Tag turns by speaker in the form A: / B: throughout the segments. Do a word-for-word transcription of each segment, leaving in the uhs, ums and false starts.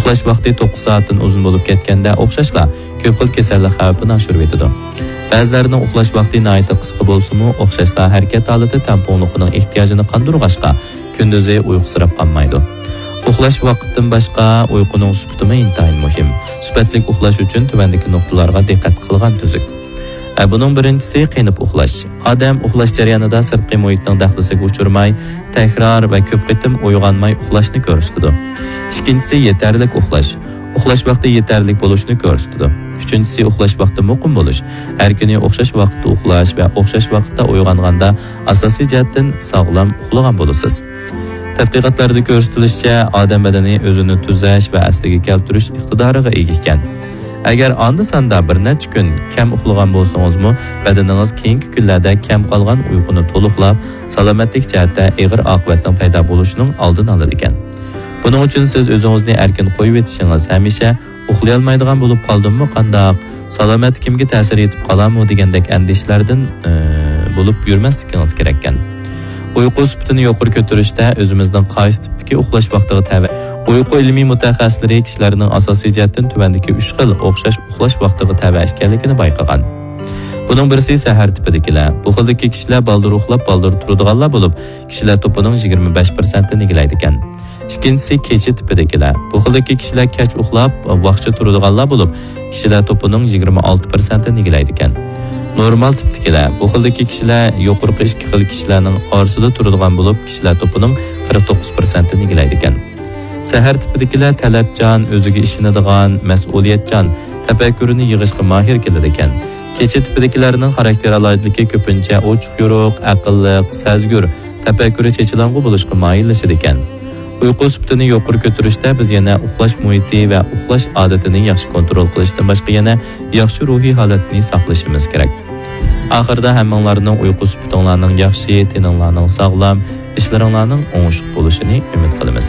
A: Uxlash vaqti to'qqiz soatdan uzun bo'lib ketganda o'xshashla ko'p xil kasallik xavfini oshirib etadi. Ba'zilarining uxlash vaqti nihoyat qisqa bo'lsa-mu, o'xshashla harakat holati tamponligining ehtiyojini qondirg'ashqa kunduzi uyqusirab qolmaydi. Uxlash vaqtidan boshqa uyquning sifati intayin muhim. Sifatli uxlash uchun tuvandagi nuqtalarga diqqat qilgan tuzuk. Bunun birinchisi qiynab uxlash. Odam uxlash jarayonida sirtqi muhitning daxlisiga uchurmay, takrar va ko'p qitim uyg'onmay uxlashni ko'rsatadi. Ikkinchisi yetarli uxlash. Uxlash vaqti yetarli bo'lishini ko'rsatadi. Uchinchisi uxlash vaqti muqim bo'lish. Har kuni o'xshash vaqtda uxlash va o'xshash vaqtda uyg'onganda asosiy jihatdan sog'lom uxlagan bo'lasiz. Tadqiqotlarda ko'rsatilishicha, odam badani o'zini tuzash va asliga keltirish iqtidoriga ega ekan. Agar onda-sonda bir necha kun kam uxlagan bo'lsangiz-mu, badaningiz keyingi kunlarda kam qolgan uyquni to'liqlab, salomatlik jihatda og'ir oqibatning paydo bo'lishining oldini oladi ekan. Buning uchun siz o'zingizni erkin qo'yib etishingiz, hamisha uxlay olmaydigan bo'lib qoldimmi, qandoq, salomat kimga ta'sir etib qolarmi degandek andishlardan e, bo'lib yurmasligingiz kerak ekan. Uyqu sifatini yuqori ko'tarishda o'zimizning qaysi tipdagi uxlash vaqtiga tava. Uyqu ilmiy mutaxassislari kishilarning asosiy jihatdan tuvandagi uch xil o'xshash uxlash vaqtiga tava ekanligini bayqagan. Buning birisi sahar tipidagilar. Bu xildagi kishilar baldir uxlab, baldir turadiganlar bo'lib, kishilar to'pining yigirma besh foizini egallaydi ekan. Ikkinchisi kecha tipidagilar. Bu xildagi kishilar kech uxlab, vaqtcha turadiganlar bo'lib, kishilar to'pining yigirma olti foizini egallaydi ekan. Normal tipdagilar. Bu xildagi kishilar yuqorqi ikki xil kishilarning orasida turadigan bo'lib, kishilar to'pining qirq to'qqiz foizini egallaydi ekan. Sahar tipidagilar talabchan, o'ziga ishonadigan, mas'uliyatchan, tafakkurini yig'ishga mahir keladi ekan. Kecha tipidagilarning xarakter alohidligi ko'pincha ochiq yo'ruq, aqlli, sezgur, tafakkuri chechilangu bo'lishga moyillashadi ekan. Uyqu sifatini yuqori ko'tarishda biz yana uxlash muhiti va uxlash odatini yaxshi kontrol qilishdan boshqa yana yaxshi ruhiy holatni saqlashimiz kerak. Oxirida hammanglarning uyqu sifatinglarning yaxshi, teninglarning sog'lom, ishlaringlarning o'ng'ishli bo'lishini umid qilamiz.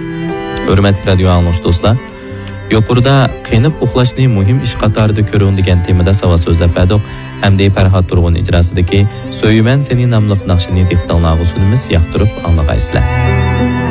A: Hurmatli radio anglovchi do'stlar, yuqorida qiynab uxlashni muhim ish qatorida ko'ring degan temada savol so'zlab berdik. Hamda Farhod Turg'un ijrosidagi So'yman seni nomli naqshini diqqatingizga sunamiz, yoqtirib anglag'aysizlar.